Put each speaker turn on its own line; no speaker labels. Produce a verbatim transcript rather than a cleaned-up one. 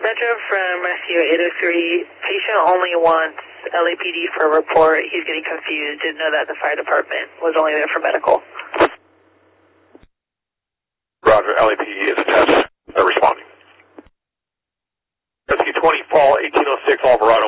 Metro from Rescue eight oh three. Patient only wants L A P D for a report. He's getting confused. Didn't know that the fire department was only there for medical.
Roger, L A P D is attached. They're responding. Rescue twenty, fall eighteen oh six Alvarado.